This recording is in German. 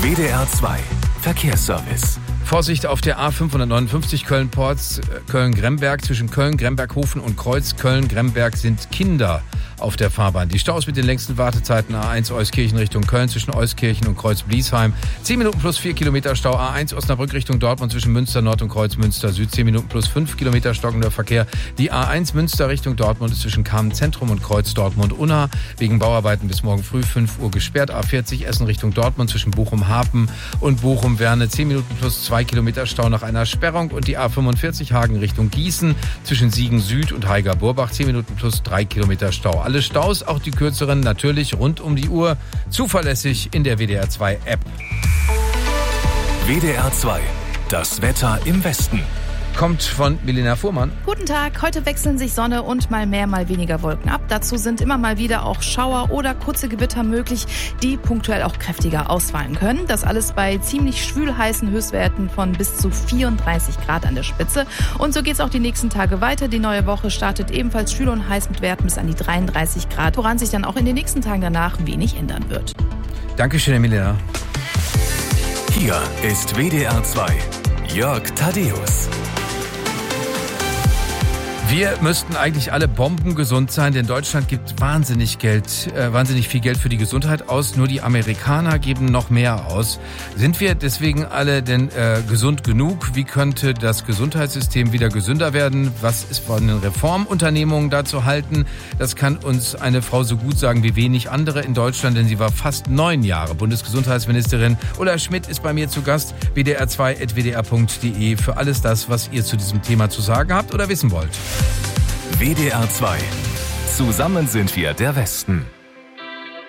WDR 2 Verkehrsservice. Vorsicht auf der A559 Köln-Porz, Köln-Gremberg. Zwischen Köln, Gremberghofen und Kreuz Köln-Gremberg sind Kinder auf der Fahrbahn. Die Staus mit den längsten Wartezeiten: A1 Euskirchen Richtung Köln zwischen Euskirchen und Kreuz-Bliesheim. 10 Minuten plus 4 Kilometer Stau. A1 Osnabrück Richtung Dortmund zwischen Münster Nord und Kreuz Münster Süd. 10 Minuten plus 5 Kilometer stockender Verkehr. Die A1 Münster Richtung Dortmund ist zwischen Kamen Zentrum und Kreuz Dortmund-Unna wegen Bauarbeiten bis morgen früh 5 Uhr gesperrt. A40 Essen Richtung Dortmund zwischen Bochum-Hafen und Bochum-Werne. 10 Minuten plus 2 Kilometer Stau nach einer Sperrung. Und die A45 Hagen Richtung Gießen zwischen Siegen Süd und Haiger-Burbach. 10 Minuten plus 3 Kilometer Stau. Alle Staus, auch die kürzeren, natürlich rund um die Uhr, zuverlässig in der WDR 2 App. WDR 2, das Wetter im Westen. Kommt von Milena Fuhrmann. Guten Tag, heute wechseln sich Sonne und mal mehr, mal weniger Wolken ab. Dazu sind immer mal wieder auch Schauer oder kurze Gewitter möglich, die punktuell auch kräftiger ausfallen können. Das alles bei ziemlich schwül heißen Höchstwerten von bis zu 34 Grad an der Spitze. Und so geht's auch die nächsten Tage weiter. Die neue Woche startet ebenfalls schwül und heiß mit Werten bis an die 33 Grad, woran sich dann auch in den nächsten Tagen danach wenig ändern wird. Dankeschön, Milena. Hier ist WDR 2, Jörg Thaddeus. Wir müssten eigentlich alle bombengesund sein, denn Deutschland gibt wahnsinnig viel Geld für die Gesundheit aus. Nur die Amerikaner geben noch mehr aus. Sind wir deswegen alle denn gesund genug? Wie könnte das Gesundheitssystem wieder gesünder werden? Was ist von den Reformunternehmungen da zu halten? Das kann uns eine Frau so gut sagen wie wenig andere in Deutschland, denn sie war fast 9 Jahre Bundesgesundheitsministerin. Ulla Schmidt ist bei mir zu Gast, wdr2.wdr.de, für alles das, was ihr zu diesem Thema zu sagen habt oder wissen wollt. WDR 2. Zusammen sind wir der Westen.